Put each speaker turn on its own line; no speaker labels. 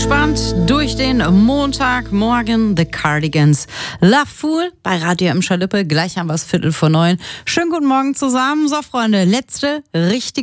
Entspannt durch den Montagmorgen, The Cardigans. Love Fool bei Radio im Schalippe. Gleich haben wir es 8:45. Schönen guten Morgen zusammen. So, Freunde, letzte richtige